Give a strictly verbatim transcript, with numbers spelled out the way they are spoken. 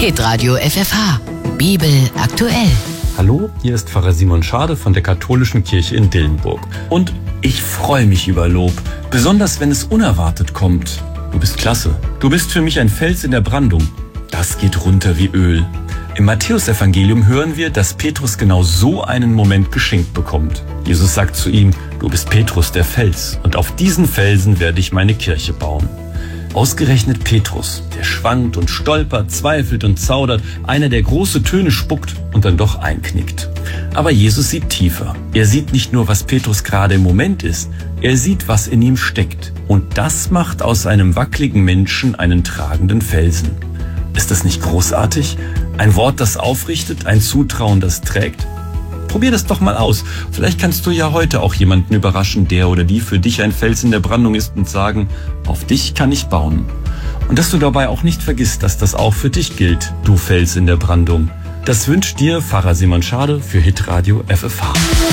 Hitradio F F H. Bibel aktuell. Hallo, hier ist Pfarrer Simon Schade von der Katholischen Kirche in Dillenburg. Und ich freue mich über Lob, besonders wenn es unerwartet kommt. Du bist klasse. Du bist für mich ein Fels in der Brandung. Das geht runter wie Öl. Im Matthäusevangelium hören wir, dass Petrus genau so einen Moment geschenkt bekommt. Jesus sagt zu ihm: Du bist Petrus, der Fels, und auf diesen Felsen werde ich meine Kirche bauen. Ausgerechnet Petrus, der schwankt und stolpert, zweifelt und zaudert, einer, der große Töne spuckt und dann doch einknickt. Aber Jesus sieht tiefer. Er sieht nicht nur, was Petrus gerade im Moment ist, er sieht, was in ihm steckt. Und das macht aus einem wackeligen Menschen einen tragenden Felsen. Ist das nicht großartig? Ein Wort, das aufrichtet, ein Zutrauen, das trägt? Probier das doch mal aus. Vielleicht kannst du ja heute auch jemanden überraschen, der oder die für dich ein Fels in der Brandung ist, und sagen: Auf dich kann ich bauen. Und dass du dabei auch nicht vergisst, dass das auch für dich gilt, du Fels in der Brandung. Das wünscht dir Pfarrer Simon Schade für Hitradio F F H.